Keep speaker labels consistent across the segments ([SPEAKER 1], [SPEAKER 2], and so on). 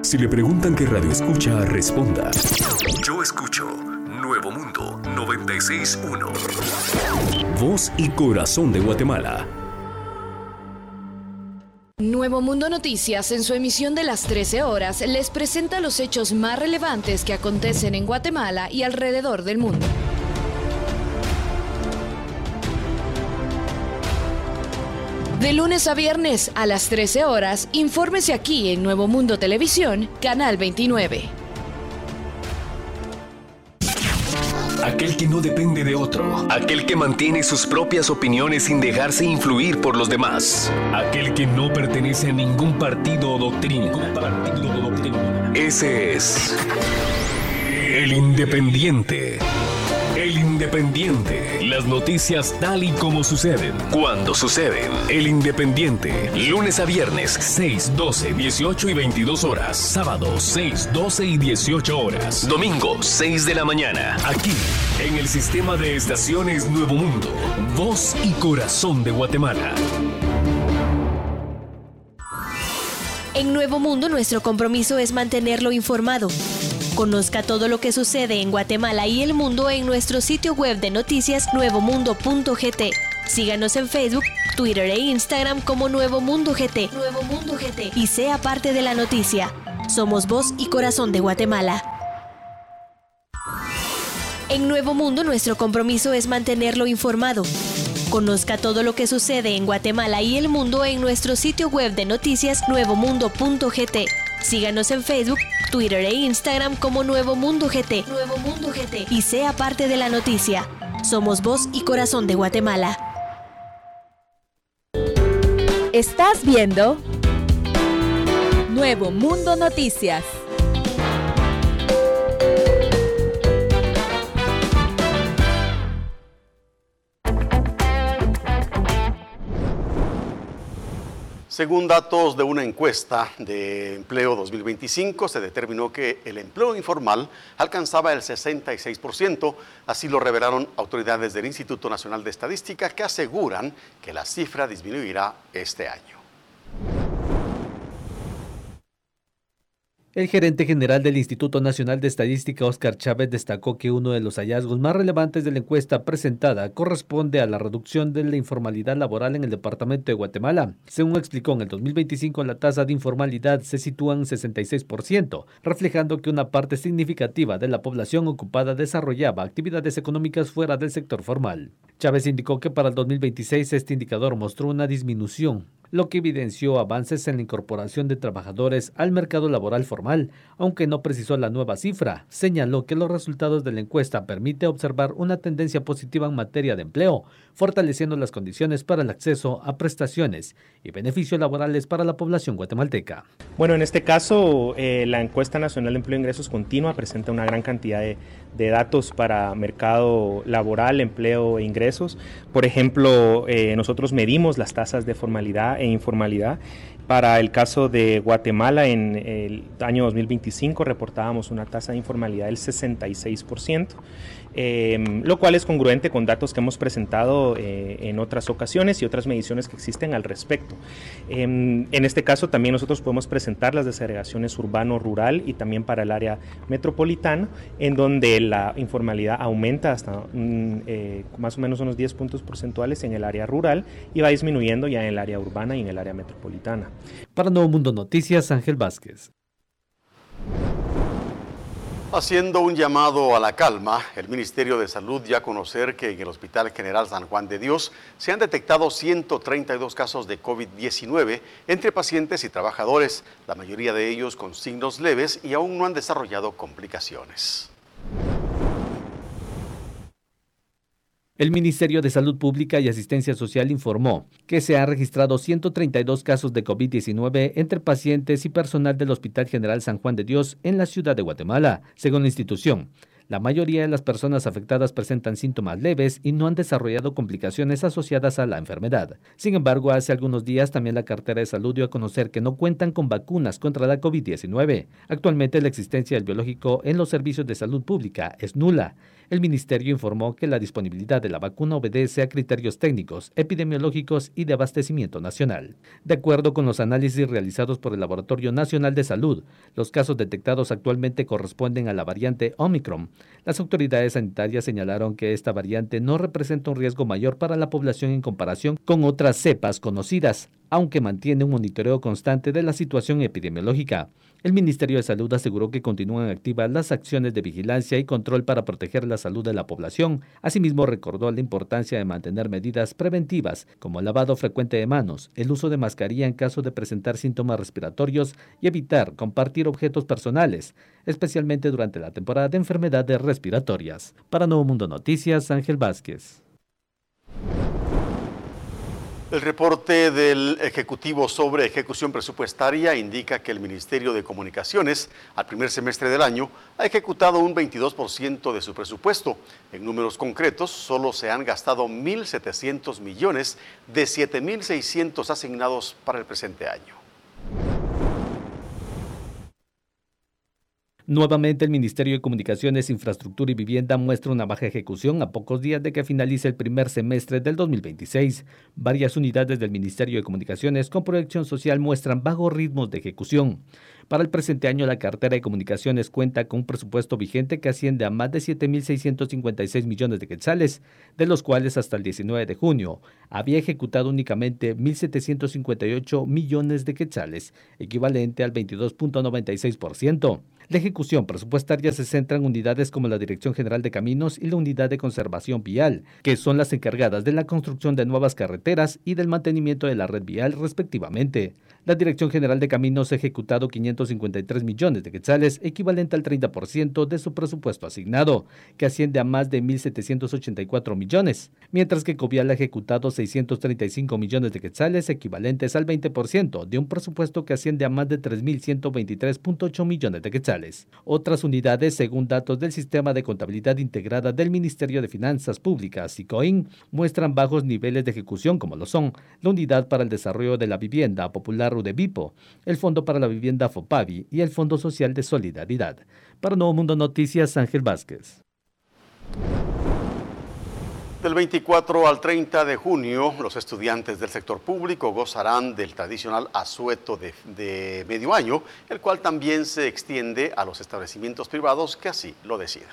[SPEAKER 1] Si le preguntan qué radio escucha, responda: yo escucho Nuevo Mundo 96.1. Voz y corazón de Guatemala.
[SPEAKER 2] Nuevo Mundo Noticias, en su emisión de las 13 horas, les presenta los hechos más relevantes que acontecen en Guatemala y alrededor del mundo. De lunes a viernes a las 13 horas, infórmese aquí en Nuevo Mundo Televisión, Canal 29.
[SPEAKER 1] Aquel que no depende de otro. Aquel que mantiene sus propias opiniones sin dejarse influir por los demás. Aquel que no pertenece a ningún partido o doctrina. Ese es el Independiente. El Independiente. Las noticias tal y como suceden, cuando suceden. El Independiente. Lunes a viernes, 6, 12, 18 y 22 horas. Sábado, 6, 12 y 18 horas. Domingo, 6 de la mañana. Aquí, en el sistema de estaciones Nuevo Mundo. Voz y corazón de Guatemala.
[SPEAKER 3] En Nuevo Mundo, nuestro compromiso es mantenerlo informado. Conozca todo lo que sucede en Guatemala y el mundo en nuestro sitio web de noticias nuevomundo.gt. Síganos en Facebook, Twitter e Instagram como Nuevo Mundo GT. Nuevo Mundo GT. Y sea parte de la noticia. Somos voz y corazón de Guatemala. En Nuevo Mundo, nuestro compromiso es mantenerlo informado. Conozca todo lo que sucede en Guatemala y el mundo en nuestro sitio web de noticias nuevomundo.gt. Síganos en Facebook, Twitter e Instagram como Nuevo Mundo GT. Nuevo Mundo GT. Y sea parte de la noticia. Somos voz y corazón de Guatemala.
[SPEAKER 4] Estás viendo Nuevo Mundo Noticias.
[SPEAKER 5] Según datos de una encuesta de empleo 2025, se determinó que el empleo informal alcanzaba el 66%, así lo revelaron autoridades del Instituto Nacional de Estadística, que aseguran que la cifra disminuirá este año.
[SPEAKER 6] El gerente general del Instituto Nacional de Estadística, Óscar Chávez, destacó que uno de los hallazgos más relevantes de la encuesta presentada corresponde a la reducción de la informalidad laboral en el departamento de Guatemala. Según explicó, en el 2025 la tasa de informalidad se sitúa en 66%, reflejando que una parte significativa de la población ocupada desarrollaba actividades económicas fuera del sector formal. Chávez indicó que para el 2026 este indicador mostró una disminución, lo que evidenció avances en la incorporación de trabajadores al mercado laboral formal, aunque no precisó la nueva cifra. Señaló que los resultados de la encuesta permiten observar una tendencia positiva en materia de empleo, fortaleciendo las condiciones para el acceso a prestaciones y beneficios laborales para la población guatemalteca.
[SPEAKER 7] Bueno, en este caso, la encuesta nacional de empleo e ingresos continua presenta una gran cantidad de datos para mercado laboral, empleo e ingresos. Por ejemplo, nosotros medimos las tasas de formalidad e informalidad. Para el caso de Guatemala, en el año 2025 reportábamos una tasa de informalidad del 66%, lo cual es congruente con datos que hemos presentado en otras ocasiones y otras mediciones que existen al respecto. En este caso también nosotros podemos presentar las desagregaciones urbano-rural y también para el área metropolitana, en donde la informalidad aumenta hasta más o menos unos 10 puntos porcentuales en el área rural y va disminuyendo ya en el área urbana y en el área metropolitana.
[SPEAKER 6] Para Nuevo Mundo Noticias, Ángel Vázquez.
[SPEAKER 5] Haciendo un llamado a la calma, el Ministerio de Salud dio a conocer que en el Hospital General San Juan de Dios se han detectado 132 casos de COVID-19 entre pacientes y trabajadores, la mayoría de ellos con signos leves y aún no han desarrollado complicaciones.
[SPEAKER 6] El Ministerio de Salud Pública y Asistencia Social informó que se han registrado 132 casos de COVID-19 entre pacientes y personal del Hospital General San Juan de Dios en la ciudad de Guatemala. Según la institución, La mayoría de las personas afectadas presentan síntomas leves y no han desarrollado complicaciones asociadas a la enfermedad. Sin embargo, hace algunos días también la cartera de salud dio a conocer que no cuentan con vacunas contra la COVID-19. Actualmente la existencia del biológico en los servicios de salud pública es nula. El ministerio informó que la disponibilidad de la vacuna obedece a criterios técnicos, epidemiológicos y de abastecimiento nacional. De acuerdo con los análisis realizados por el Laboratorio Nacional de Salud, los casos detectados actualmente corresponden a la variante Omicron. Las autoridades sanitarias señalaron que esta variante no representa un riesgo mayor para la población en comparación con otras cepas conocidas, aunque mantiene un monitoreo constante de la situación epidemiológica. El Ministerio de Salud aseguró que continúan activas las acciones de vigilancia y control para proteger la salud de la población. Asimismo, recordó la importancia de mantener medidas preventivas como el lavado frecuente de manos, el uso de mascarilla en caso de presentar síntomas respiratorios y evitar compartir objetos personales, especialmente durante la temporada de enfermedades respiratorias. Para Nuevo Mundo Noticias, Ángel Vázquez.
[SPEAKER 5] El reporte del Ejecutivo sobre ejecución presupuestaria indica que el Ministerio de Comunicaciones al primer semestre del año ha ejecutado un 22% de su presupuesto. En números concretos, solo se han gastado 1.700 millones de 7.600 asignados para el presente año.
[SPEAKER 6] Nuevamente, el Ministerio de Comunicaciones, Infraestructura y Vivienda muestra una baja ejecución a pocos días de que finalice el primer semestre del 2026. Varias unidades del Ministerio de Comunicaciones con proyección social muestran bajos ritmos de ejecución. Para el presente año, la cartera de comunicaciones cuenta con un presupuesto vigente que asciende a más de 7.656 millones de quetzales, de los cuales hasta el 19 de junio había ejecutado únicamente 1.758 millones de quetzales, equivalente al 22.96%. La ejecución presupuestaria se centra en unidades como la Dirección General de Caminos y la Unidad de Conservación Vial, que son las encargadas de la construcción de nuevas carreteras y del mantenimiento de la red vial, respectivamente. La Dirección General de Caminos ha ejecutado 553 millones de quetzales, equivalente al 30% de su presupuesto asignado, que asciende a más de 1.784 millones, mientras que Covial ha ejecutado 635 millones de quetzales, equivalentes al 20% de un presupuesto que asciende a más de 3.123.8 millones de quetzales. Otras unidades, según datos del Sistema de Contabilidad Integrada del Ministerio de Finanzas Públicas, SICOIN, muestran bajos niveles de ejecución, como lo son la Unidad para el Desarrollo de la Vivienda Popular UDEVIPO, el Fondo para la Vivienda FOPAVI y el Fondo Social de Solidaridad. Para Nuevo Mundo Noticias, Ángel Vázquez.
[SPEAKER 5] Del 24 al 30 de junio, los estudiantes del sector público gozarán del tradicional asueto de medio año, el cual también se extiende a los establecimientos privados que así lo decidan.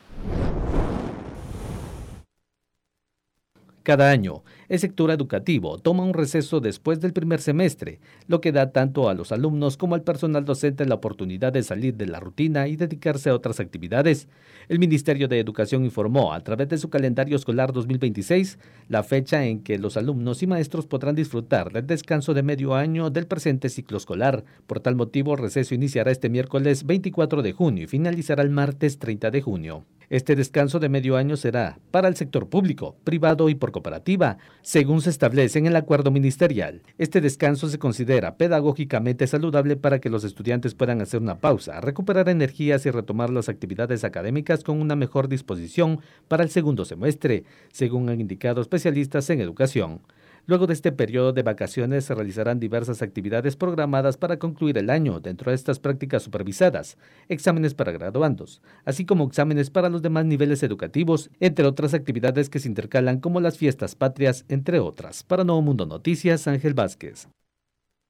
[SPEAKER 6] Cada año, el sector educativo toma un receso después del primer semestre, lo que da tanto a los alumnos como al personal docente la oportunidad de salir de la rutina y dedicarse a otras actividades. El Ministerio de Educación informó, a través de su calendario escolar 2026, la fecha en que los alumnos y maestros podrán disfrutar del descanso de medio año del presente ciclo escolar. Por tal motivo, el receso iniciará este miércoles 24 de junio y finalizará el martes 30 de junio. Este descanso de medio año será para el sector público, privado y por cooperativa, según se establece en el acuerdo ministerial. Este descanso se considera pedagógicamente saludable para que los estudiantes puedan hacer una pausa, recuperar energías y retomar las actividades académicas con una mejor disposición para el segundo semestre, según han indicado especialistas en educación. Luego de este periodo de vacaciones se realizarán diversas actividades programadas para concluir el año. Dentro de estas prácticas supervisadas, exámenes para graduandos, así como exámenes para los demás niveles educativos, entre otras actividades que se intercalan como las fiestas patrias, entre otras. Para Nuevo Mundo Noticias, Ángel Vázquez.